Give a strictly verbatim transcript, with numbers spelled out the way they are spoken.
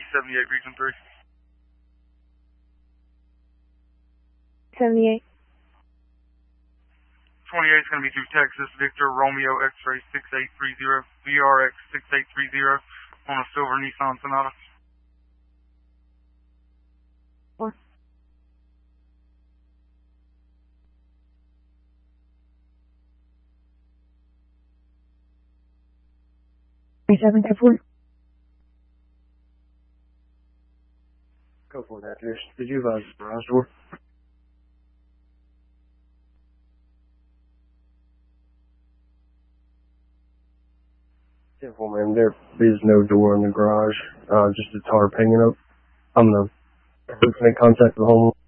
seventy-eight, region three. seventy-eight. twenty-eight is going to be through Texas, Victor Romeo X-ray six eight three zero, V R X six eight three zero on a silver Nissan Sonata. Four. twenty-seven, go for it. Go for that, Pierce. Did you advise the garage door? ten four, ma'am. There is no door in the garage. Uh, just a tarp hanging up. I'm gonna make contact with the homeowner.